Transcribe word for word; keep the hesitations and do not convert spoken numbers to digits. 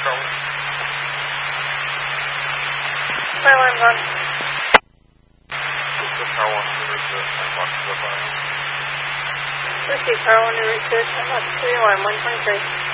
car one. My alarm's on. Cisco car one, New York, ten box zero five. Cisco car one, New York, ten box three, alarm one twenty-three.